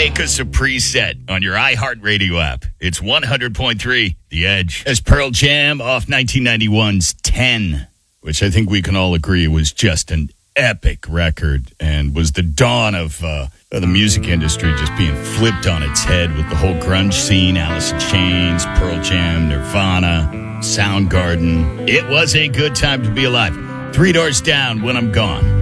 Make us a preset on your iHeartRadio app. It's 100.3 The Edge. As Pearl Jam off 1991's 10, which I think we can all agree was just an epic record and was the dawn of the music industry just being flipped on its head with the whole grunge scene, Alice in Chains, Pearl Jam, Nirvana, Soundgarden. It was a good time to be alive. 3 Doors Down, When I'm Gone.